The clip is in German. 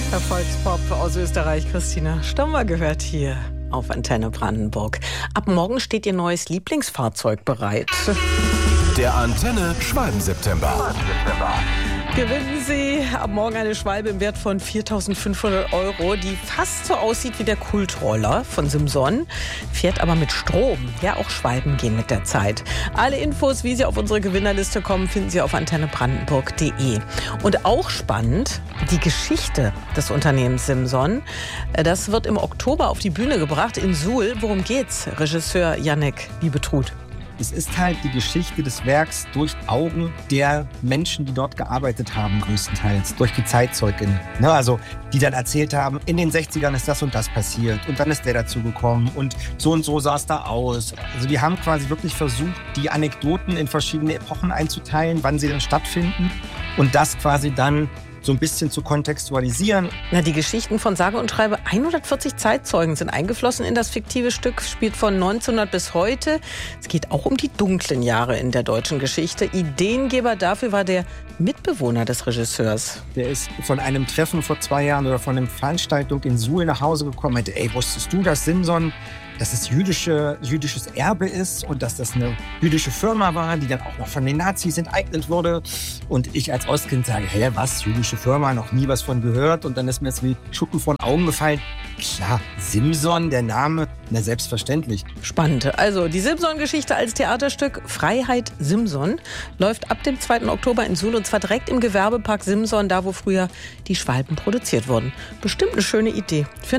Erfolgspop aus Österreich. Christina Stammer gehört hier auf Antenne Brandenburg. Ab morgen steht Ihr neues Lieblingsfahrzeug bereit. Der Antenne Schwalben-September. Gewinnen Sie ab morgen eine Schwalbe im Wert von 4.500 €, die fast so aussieht wie der Kultroller von Simson, fährt aber mit Strom. Ja, auch Schwalben gehen mit der Zeit. Alle Infos, wie Sie auf unsere Gewinnerliste kommen, finden Sie auf antennebrandenburg.de. Und auch spannend, die Geschichte des Unternehmens Simson. Das wird im Oktober auf die Bühne gebracht in Suhl. Worum geht's, Regisseur Jannik Liebetrud? Es ist halt die Geschichte des Werks durch Augen der Menschen, die dort gearbeitet haben, größtenteils, durch die Zeitzeuginnen. Ne, also die dann erzählt haben, in den 60ern ist das und das passiert und dann ist der dazu gekommen und so sah es da aus. Also die haben quasi wirklich versucht, die Anekdoten in verschiedene Epochen einzuteilen, wann sie denn stattfinden und das quasi dann so ein bisschen zu kontextualisieren. Na, die Geschichten von sage und schreibe 140 Zeitzeugen sind eingeflossen in das fiktive Stück, spielt von 1900 bis heute. Es geht auch um die dunklen Jahre in der deutschen Geschichte. Ideengeber dafür war der Mitbewohner des Regisseurs. Der ist von einem Treffen vor 2 Jahren oder von einer Veranstaltung in Suhl nach Hause gekommen und meinte, ey, wusstest du, dass Simson, dass es jüdisches Erbe ist und dass das eine jüdische Firma war, die dann auch noch von den Nazis enteignet wurde. Und ich als Ostkind sage, hä, was, jüdische Firma, noch nie was von gehört. Und dann ist mir jetzt wie Schuppen von Augen gefallen. Klar, Simson, der Name, na selbstverständlich. Spannend. Also die Simson-Geschichte als Theaterstück Freiheit Simson läuft ab dem 2. Oktober in Suhl und zwar direkt im Gewerbepark Simson, da wo früher die Schwalben produziert wurden. Bestimmt eine schöne Idee. Für